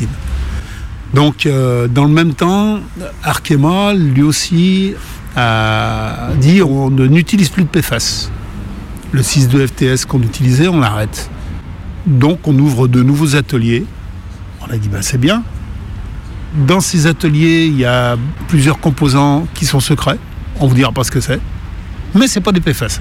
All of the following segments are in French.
dioxine. Donc, dans le même temps, Arkema, lui aussi, a dit on n'utilise plus de PFAS. Le 6,2 FTS qu'on utilisait, on l'arrête. Donc, on ouvre de nouveaux ateliers. On a dit c'est bien. Dans ces ateliers, il y a plusieurs composants qui sont secrets. On ne vous dira pas ce que c'est. Mais ce n'est pas des PFAS.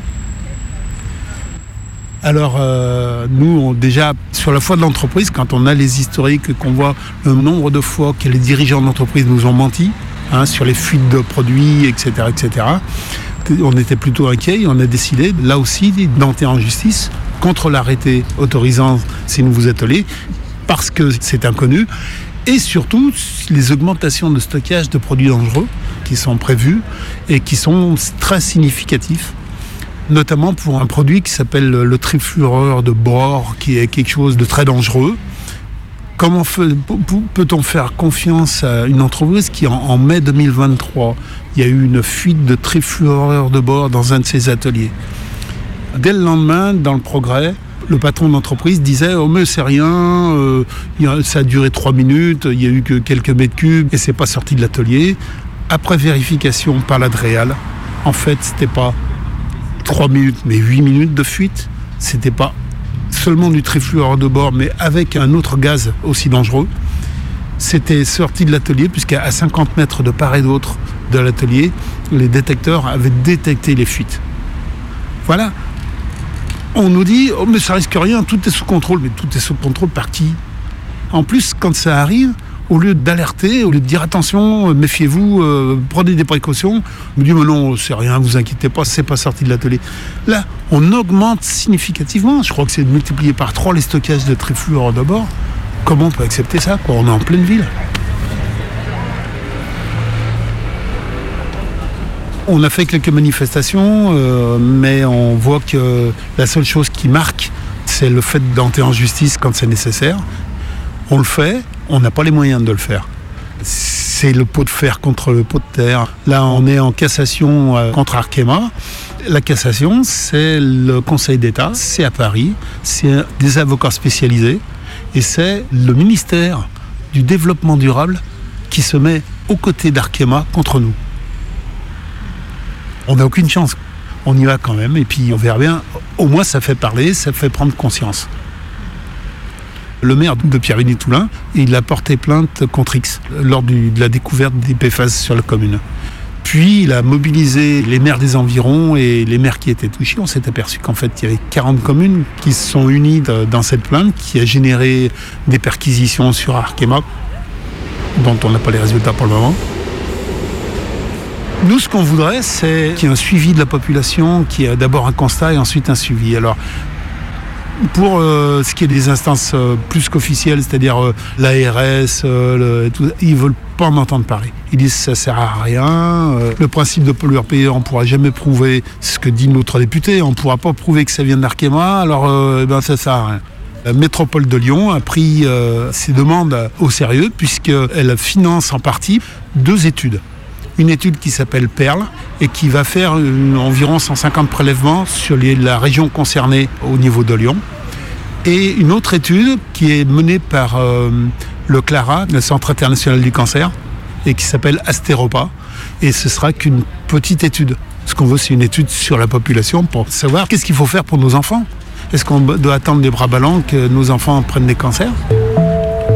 Alors, nous, déjà, sur la foi de l'entreprise, quand on a les historiques, qu'on voit le nombre de fois que les dirigeants d'entreprise nous ont menti, sur les fuites de produits, etc., on était plutôt inquiets et on a décidé, là aussi, d'entrer en justice contre l'arrêté autorisant ces nouveaux ateliers, parce que c'est inconnu, et surtout les augmentations de stockage de produits dangereux qui sont prévues et qui sont très significatifs, notamment pour un produit qui s'appelle le trifluorure de bore, qui est quelque chose de très dangereux. Comment peut-on faire confiance à une entreprise qui, en mai 2023, il y a eu une fuite de trifluorure de bore dans un de ses ateliers. Dès le lendemain, dans le Progrès, le patron de l'entreprise disait « Oh mais c'est rien, ça a duré 3 minutes, il n'y a eu que quelques mètres cubes et c'est pas sorti de l'atelier. » Après vérification par la DREAL, en fait, c'était pas 3 minutes, mais 8 minutes de fuite. C'était pas seulement du trifluorure de bore, mais avec un autre gaz aussi dangereux. C'était sorti de l'atelier, puisqu'à 50 mètres de part et d'autre de l'atelier, les détecteurs avaient détecté les fuites. Voilà. On nous dit « Oh, mais ça risque rien, tout est sous contrôle. » Mais tout est sous contrôle par qui ? En plus, quand ça arrive, au lieu d'alerter, au lieu de dire « Attention, méfiez-vous, prenez des précautions », on me dit « Mais non, c'est rien, vous inquiétez pas, c'est pas sorti de l'atelier. » Là, on augmente significativement. Je crois que c'est multiplié par 3 les stockages de trifluorure de bore. Comment on peut accepter ça, quoi ? On est en pleine ville. On a fait quelques manifestations, mais on voit que la seule chose qui marque, c'est le fait d'entrer en justice quand c'est nécessaire. On le fait, on n'a pas les moyens de le faire. C'est le pot de fer contre le pot de terre. Là, on est en cassation contre Arkema. La cassation, c'est le Conseil d'État, c'est à Paris, c'est des avocats spécialisés, et c'est le ministère du Développement durable qui se met aux côtés d'Arkema contre nous. On n'a aucune chance. On y va quand même, et puis on verra bien. Au moins, ça fait parler, ça fait prendre conscience. Le maire de Pierre-Bénit-Toulin, il a porté plainte contre X lors de la découverte des PFAS sur la commune. Puis, il a mobilisé les maires des environs et les maires qui étaient touchés. On s'est aperçu qu'en fait, il y avait 40 communes qui se sont unies dans cette plainte, qui a généré des perquisitions sur Arkema, dont on n'a pas les résultats pour le moment. Nous, ce qu'on voudrait, c'est qu'il y ait un suivi de la population, qu'il y ait d'abord un constat et ensuite un suivi. Alors, pour ce qui est des instances plus qu'officielles, c'est-à-dire l'ARS, ils ne veulent pas en entendre parler. Ils disent que ça ne sert à rien. Le principe de pollueur-payeur, on ne pourra jamais prouver, c'est ce que dit notre député, on ne pourra pas prouver que ça vient d'Arkema, alors ça ne sert à rien. La métropole de Lyon a pris ces demandes au sérieux, puisqu'elle finance en partie 2 études. Une étude qui s'appelle Perle et qui va faire environ 150 prélèvements sur la région concernée au niveau de Lyon. Et une autre étude qui est menée par le CLARA, le Centre international du cancer, et qui s'appelle Astéropa. Et ce sera qu'une petite étude. Ce qu'on veut, c'est une étude sur la population pour savoir qu'est-ce qu'il faut faire pour nos enfants. Est-ce qu'on doit attendre les bras ballants que nos enfants prennent des cancers ?